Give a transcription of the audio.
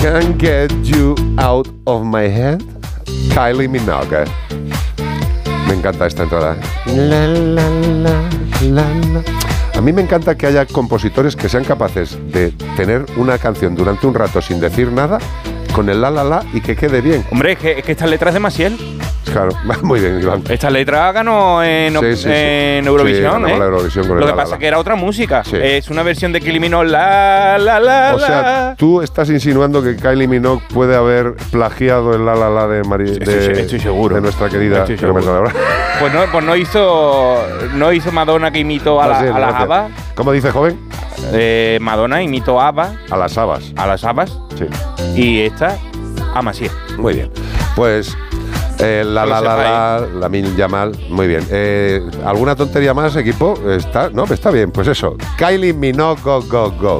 Can't get you out of my head. Kylie Minogue. Me encanta esta entrada. La, la, la, la, la. A mí me encanta que haya compositores que sean capaces de tener una canción durante un rato sin decir nada, con el la y que quede bien. Hombre, es que estas letras de Maciel. Claro, muy bien, Iván. Esta letra ganó en Eurovisión, sí, la Eurovisión con Lo el que pasa es que era otra música. Sí. Es una versión de Kylie Minogue, la. O sea, tú estás insinuando que Kylie Minogue puede haber plagiado el la de Estoy seguro. de nuestra querida. Pues no hizo Madonna que imitó a la ABBA. ¿Cómo dice, joven? Madonna imitó a ABBA. A las habas. A las habas. Sí. Y esta a Maciel. Muy bien. Pues la Min Yamal, muy bien. ¿Alguna tontería más, equipo? Está bien, pues eso. Kylie Minogue, go, go, go.